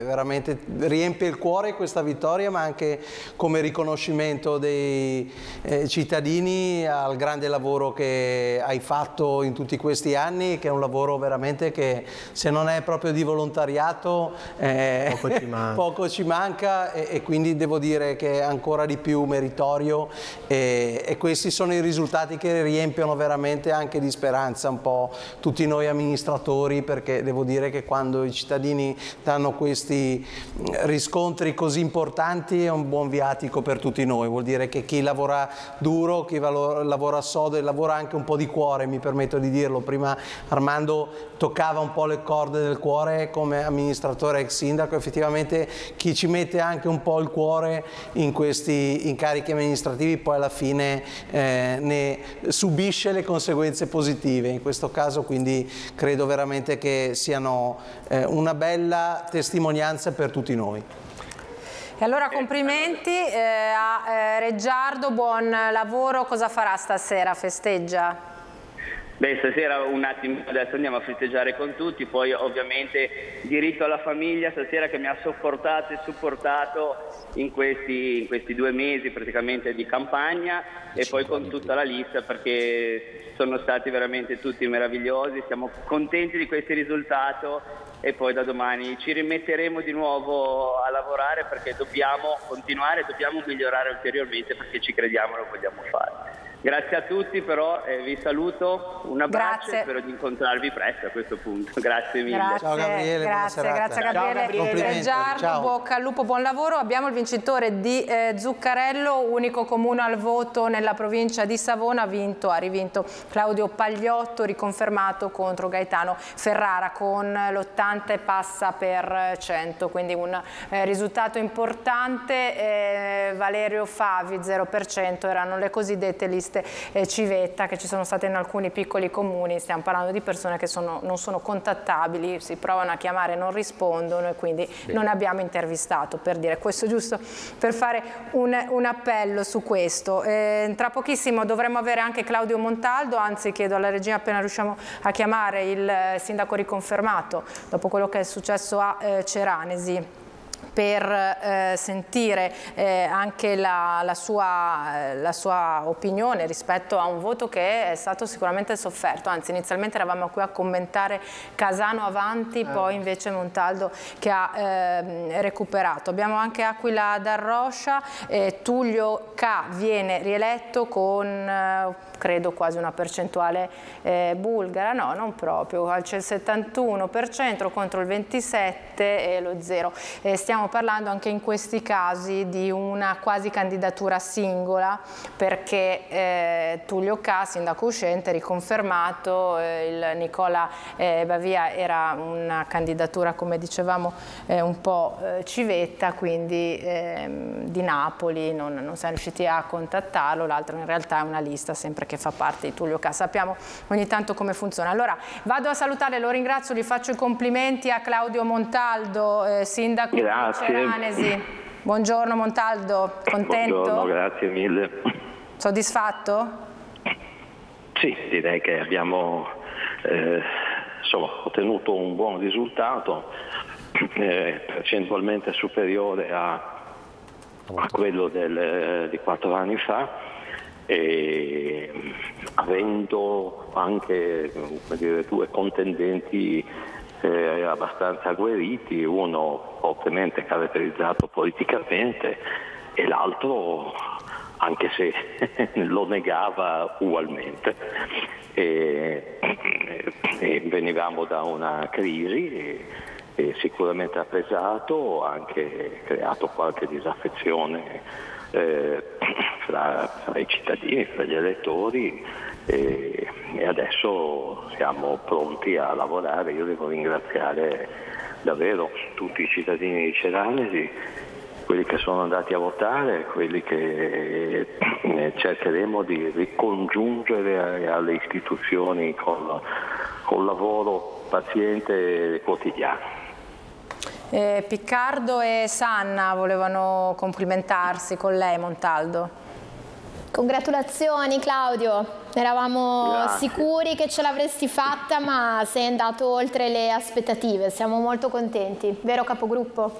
Veramente riempie il cuore questa vittoria, ma anche come riconoscimento dei cittadini al grande lavoro che hai fatto in tutti questi anni, che è un lavoro veramente che, se non è proprio di volontariato, poco ci manca e quindi devo dire che è ancora di più meritorio e questi sono i risultati che riempiono veramente anche di speranza un po' tutti noi amministratori, perché devo dire che quando i cittadini danno questi riscontri così importanti è un buon viatico per tutti noi, vuol dire che chi lavora duro, chi lavora sodo e lavora anche un po' di cuore, mi permetto di dirlo, prima Armando toccava un po' le corde del cuore come amministratore ex sindaco, effettivamente chi ci mette anche un po' il cuore in questi incarichi amministrativi poi alla fine ne subisce le conseguenze positive, in questo caso quindi credo veramente che siano una bella testimonianza per tutti noi. E allora complimenti a Reggiardo, buon lavoro. Cosa farà stasera? Festeggia? Beh, stasera un attimo, adesso andiamo a festeggiare con tutti, poi ovviamente diritto alla famiglia stasera che mi ha sopportato e supportato in questi 2 mesi praticamente di campagna e poi con tutta la lista, perché sono stati veramente tutti meravigliosi, siamo contenti di questo risultato e poi da domani ci rimetteremo di nuovo a lavorare perché dobbiamo continuare, dobbiamo migliorare ulteriormente perché ci crediamo e lo vogliamo fare. Grazie a tutti, però vi saluto, un abbraccio e spero di incontrarvi presto a questo punto. Grazie mille. Grazie, ciao Gabriele, grazie Gabriele. Ciao Gabriele. Reggiardo, bocca al lupo, buon lavoro. Abbiamo il vincitore di Zuccarello, unico comune al voto nella provincia di Savona, ha rivinto Claudio Pagliotto, riconfermato contro Gaetano Ferrara con l'80 e passa per cento, quindi un risultato importante. Valerio Favi 0%, erano le cosiddette liste civetta che ci sono state in alcuni piccoli comuni, stiamo parlando di persone che non sono contattabili, si provano a chiamare, non rispondono e quindi non abbiamo intervistato, per dire questo, giusto per fare un appello su questo. Tra pochissimo dovremo avere anche Claudio Montaldo, anzi chiedo alla regia appena riusciamo a chiamare il sindaco riconfermato dopo quello che è successo a Ceranesi, per sentire anche la sua opinione rispetto a un voto che è stato sicuramente sofferto, anzi inizialmente eravamo qui a commentare Casano avanti, poi invece Montaldo che ha recuperato. Abbiamo anche Aquila D'Arroscia, Tullio K viene rieletto con credo quasi una percentuale bulgara, no, non proprio, al 71% contro il 27% e lo 0%. Stiamo parlando anche in questi casi di una quasi candidatura singola, perché Tullio K, sindaco uscente, riconfermato, il Nicola Bavia era una candidatura, come dicevamo, un po' civetta, quindi di Napoli, non siamo riusciti a contattarlo, l'altro in realtà è una lista sempre che fa parte di Tullio K. Sappiamo ogni tanto come funziona. Allora vado a salutare, lo ringrazio, gli faccio i complimenti a Claudio Montaldo, sindaco di Ceranesi. Buongiorno Montaldo, contento? Buongiorno, grazie mille. Soddisfatto? Sì, direi che abbiamo ottenuto un buon risultato, percentualmente superiore a quello di 4 anni fa, e avendo anche 2 contendenti abbastanza agguerriti, uno fortemente caratterizzato politicamente e l'altro anche se lo negava ugualmente. E venivamo da una crisi e sicuramente ha pesato, ha anche creato qualche disaffezione fra i cittadini, fra gli elettori, e adesso siamo pronti a lavorare. Io devo ringraziare davvero tutti i cittadini di Ceranesi, quelli che sono andati a votare, quelli che cercheremo di ricongiungere alle istituzioni col lavoro paziente e quotidiano. Piccardo e Sanna volevano complimentarsi con lei, Montaldo. Congratulazioni Claudio. Eravamo Grazie. sicuri che ce l'avresti fatta, ma sei andato oltre le aspettative, siamo molto contenti, vero capogruppo?